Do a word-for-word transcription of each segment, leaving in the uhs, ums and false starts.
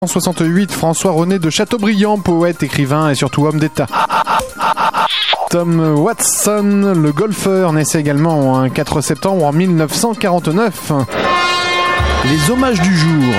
En soixante-huit, François-René de Chateaubriand, poète, écrivain et surtout homme d'État. Tom Watson, le golfeur, naissait également un quatre septembre en mille neuf cent quarante-neuf. Les hommages du jour.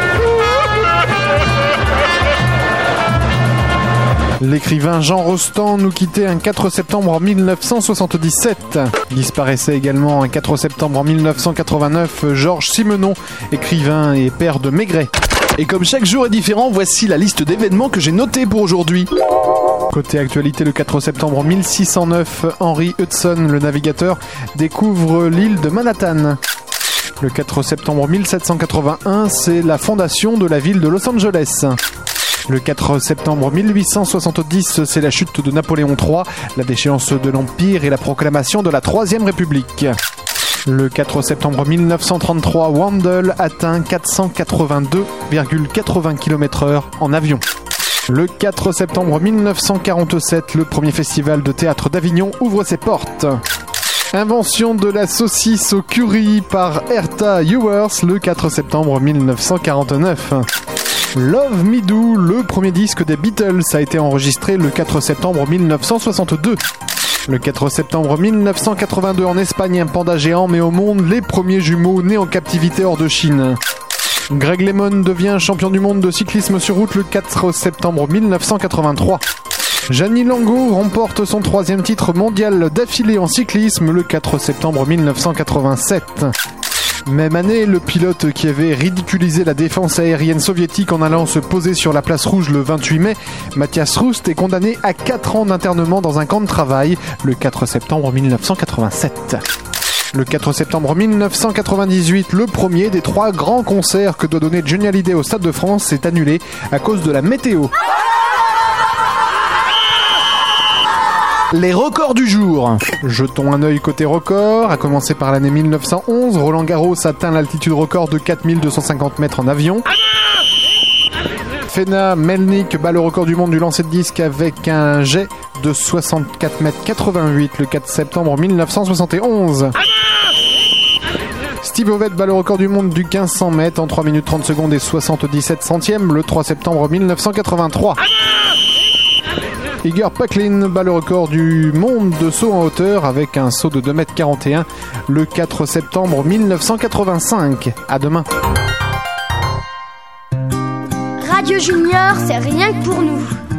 L'écrivain Jean Rostand nous quittait un quatre septembre en mille neuf cent soixante-dix-sept. Disparaissait également un quatre septembre en mille neuf cent quatre-vingt-neuf Georges Simenon, écrivain et père de Maigret. Et comme chaque jour est différent, voici la liste d'événements que j'ai notés pour aujourd'hui. Côté actualité, le quatre septembre mille six cent neuf, Henry Hudson, le navigateur, découvre l'île de Manhattan. Le quatre septembre mille sept cent quatre-vingt-un, c'est la fondation de la ville de Los Angeles. Le quatre septembre mille huit cent soixante-dix, c'est la chute de Napoléon trois, la déchéance de l'Empire et la proclamation de la Troisième République. Le quatre septembre mille neuf cent trente-trois, Wendell atteint quatre cent quatre-vingt-deux virgule quatre-vingts kilomètres heure en avion. Le quatre septembre mille neuf cent quarante-sept, le premier festival de théâtre d'Avignon ouvre ses portes. Invention de la saucisse au curry par Herta Ewers le quatre septembre mille neuf cent quarante-neuf. Love Me Do, le premier disque des Beatles, a été enregistré le quatre septembre mille neuf cent soixante-deux. Le quatre septembre mille neuf cent quatre-vingt-deux, en Espagne, un panda géant met au monde les premiers jumeaux nés en captivité hors de Chine. Greg LeMond devient champion du monde de cyclisme sur route le quatre septembre mille neuf cent quatre-vingt-trois. Gianni Longo remporte son troisième titre mondial d'affilée en cyclisme le quatre septembre mille neuf cent quatre-vingt-sept. Même année, le pilote qui avait ridiculisé la défense aérienne soviétique en allant se poser sur la place rouge le vingt-huit mai, Matthias Rust, est condamné à quatre ans d'internement dans un camp de travail le quatre septembre mille neuf cent quatre-vingt-sept. Le quatre septembre mille neuf cent quatre-vingt-dix-huit, le premier des trois grands concerts que doit donner Johnny Hallyday au Stade de France est annulé à cause de la météo. Les records du jour. Jetons un œil côté record. À commencer par l'année mille neuf cent onze, Roland Garros atteint l'altitude record de quatre mille deux cent cinquante mètres en avion. Fena Melnik bat le record du monde du lancer de disque avec un jet de soixante-quatre mètres quatre-vingt-huit le quatre septembre mille neuf cent soixante et onze. Steve Ovett bat le record du monde du quinze cents mètres en trois minutes trente secondes et soixante-dix-sept centièmes le trois septembre mille neuf cent quatre-vingt-trois. Igor Paklin bat le record du monde de saut en hauteur avec un saut de deux mètres quarante et un le quatre septembre mille neuf cent quatre-vingt-cinq. À demain. Radio Junior, c'est rien que pour nous.